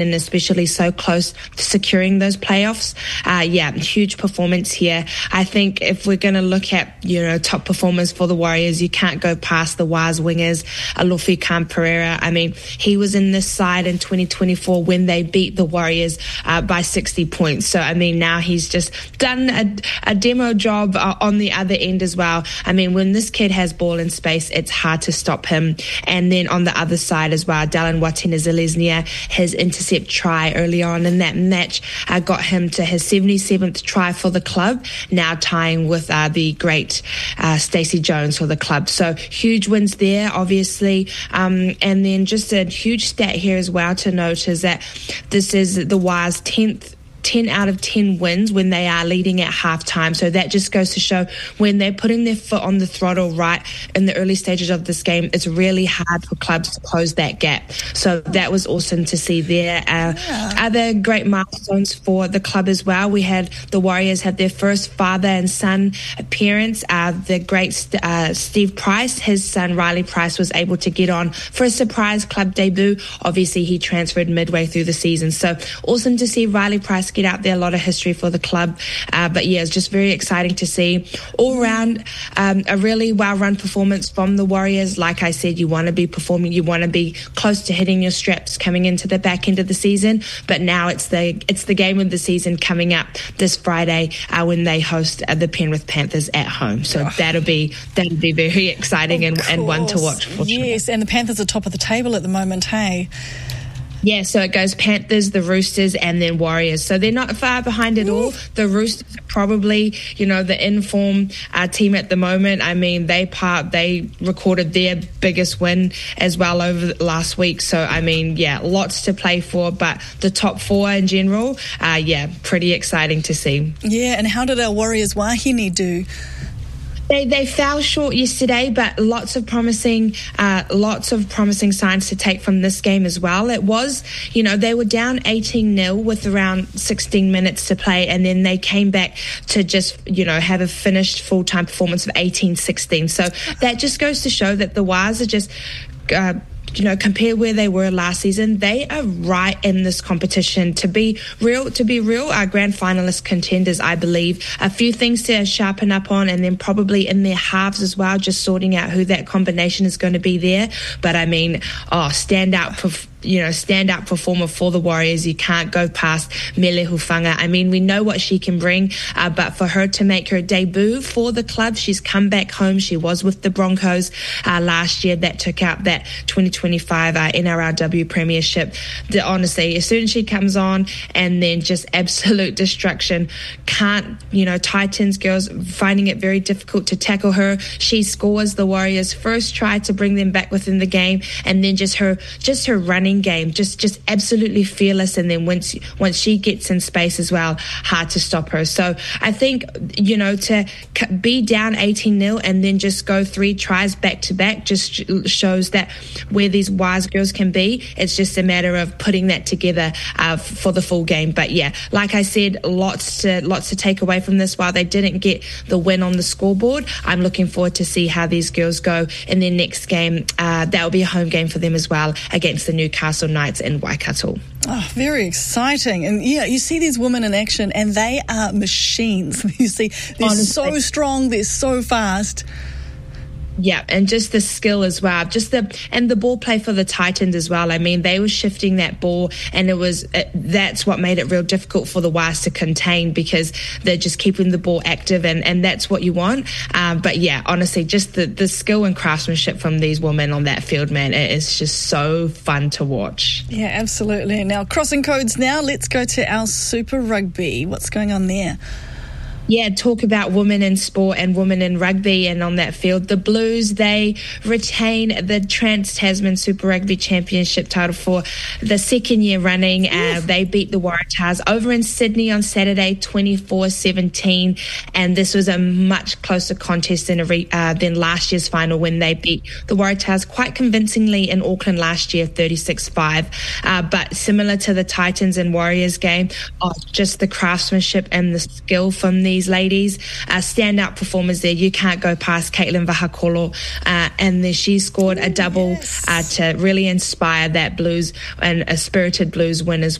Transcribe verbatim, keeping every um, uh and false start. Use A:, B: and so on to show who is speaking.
A: and especially so close to securing those playoffs. Uh, yeah, huge performance here. I think if we're going to look at, you know, top performers for the Warriors, you can't go past the Wise wingers, Alofi Khan Pereira. I mean, he was in this side in twenty twenty-four when they beat the Warriors uh, by sixty points. So, I mean, now he's just done a, a demo job uh, on the other end as well. I mean, when this kid has ball in space, it's hard to stop him. And then on the other side as well, Dallin Watene-Zeleznia, his intercept try early on in that match uh, got him to his seventy-seventh try for the club, now tying with uh, the great uh, Stacey Jones for the club. So huge wins there, obviously. Um, and then just a huge stat here as well to note is that this is the Wise tenth ten out of ten wins when they are leading at halftime. So that just goes to show when they're putting their foot on the throttle right in the early stages of this game, it's really hard for clubs to close that gap. So that was awesome to see there. Uh, yeah. Other great milestones for the club as well. We had the Warriors had their first father and son appearance. Uh, the great uh, Steve Price, his son Riley Price, was able to get on for a surprise club debut. Obviously, he transferred midway through the season. So awesome to see Riley Price get out there. A lot of history for the club, uh, but yeah, it's just very exciting to see all around um, a really well-run performance from the Warriors. Like I said, you want to be performing, you want to be close to hitting your straps coming into the back end of the season, but now it's the it's the game of the season coming up this Friday uh, when they host uh, the Penrith Panthers at home. So oh. that'll be that'll be very exciting and, and one to watch for sure.
B: Yes, and the Panthers are top of the table at the moment, hey?
A: Yeah, so it goes Panthers, the Roosters, and then Warriors. So they're not far behind at all. The Roosters are probably, you know, the in-form uh, team at the moment. I mean, they part they recorded their biggest win as well over last week. So, I mean, yeah, lots to play for. But the top four in general, uh, yeah, pretty exciting to see.
B: Yeah, and how did our Warriors Wahine do?
A: They they fell short yesterday, but lots of promising, uh, lots of promising signs to take from this game as well. It was, you know, they were down eighteen nil with around sixteen minutes to play, and then they came back to just, you know, have a finished full-time performance of eighteen sixteen. So that just goes to show that the Wires are just... Uh, you know, compare where they were last season, they are right in this competition to be real, to be real, our grand finalist contenders, I believe. A few things to sharpen up on, and then probably in their halves as well, just sorting out who that combination is going to be there. But I mean, oh, stand out perf- you know, stand-up performer for the Warriors. You can't go past Mele Hufanga. I mean, we know what she can bring, uh, but for her to make her debut for the club, she's come back home. She was with the Broncos uh, last year that took out that twenty twenty-five uh, N R L W Premiership. The, honestly, as soon as she comes on, and then just absolute destruction. Can't, you know, Titans girls finding it very difficult to tackle her. She scores the Warriors' first try to bring them back within the game, and then just her, just her running game, just just absolutely fearless. And then once once she gets in space as well, hard to stop her. So I think, you know, to be down eighteen nil and then just go three tries back to back just shows that where these Wise girls can be. It's just a matter of putting that together uh, for the full game. But yeah, like I said, lots to lots to take away from this. While they didn't get the win on the scoreboard, I'm looking forward to see how these girls go in their next game. Uh, that will be a home game for them as well against the Newcastle Castle Knights in Waikato.
B: Oh, very exciting. And yeah, you see these women in action and they are machines. You see, they're Honestly. so strong, they're so fast.
A: Yeah, and just the skill as well, just the and the ball play for the Titans as well. I mean, they were shifting that ball, and it was uh, that's what made it real difficult for the Wires to contain, because they're just keeping the ball active, and, and that's what you want. Um, but yeah, honestly, just the, the skill and craftsmanship from these women on that field, man, it is just so fun to watch.
B: Yeah, absolutely. Now, crossing codes now, let's go to our Super Rugby. What's going on there?
A: Yeah, talk about women in sport and women in rugby, and on that field, the Blues, they retain the Trans-Tasman Super Rugby Championship title for the second year running. Uh, they beat the Waratahs over in Sydney on Saturday, twenty-four seventeen, and this was a much closer contest than, a re- uh, than last year's final, when they beat the Waratahs quite convincingly in Auckland last year, thirty-six five. Uh, but similar to the Titans and Warriors game, oh, just the craftsmanship and the skill from these these ladies. Uh, standout performers there. You can't go past Caitlin Vahakolo, uh, and then she scored a double
B: yes.
A: uh, to really inspire that Blues and a spirited Blues win as